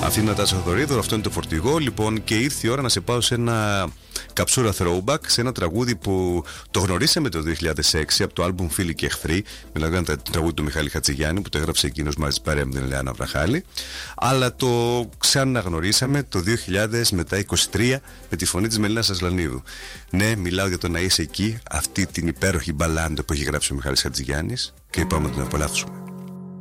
Αυτή είναι η Νατάσα Θοδωρίδου, αυτό είναι το Φορτηγό. Λοιπόν, και ήρθε η ώρα να σε πάω σε ένα καψούρα throwback, σε ένα τραγούδι που το γνωρίσαμε το 2006 από το άλμπουμ Φίλοι και Εχθροί. Μιλάω για ένα τραγούδι του Μιχάλη Χατζηγιάννη που το έγραψε εκείνος μαζί παρέα με την Ελεάνα Βραχάλη. Αλλά το ξαναγνωρίσαμε το 2000 μετά 23 με τη φωνή της Μελίνας Ασλανίδου. Ναι, μιλάω για το Να είσαι εκεί, αυτή την υπέροχη μπαλάντα που έχει γράψει ο Μιχάλης Χατζηγιάννης και είπαμε να την απολαύσουμε.